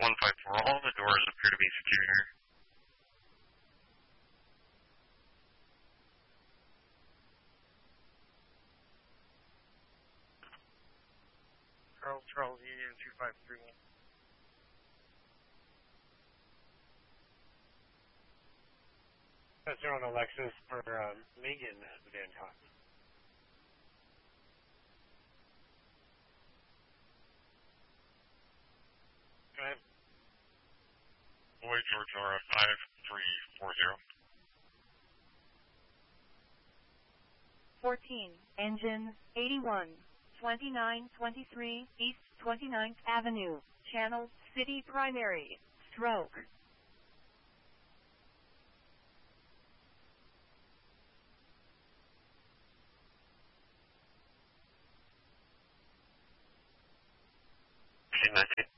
154. All the doors appear to be secure. Charles, Union 2531. That's on Alexis for Megan Van Cott. Go ahead. Boy, George Laura 5340. 14, engine 81, 2923 East 29th Avenue, Channel City Primary, stroke. She 19.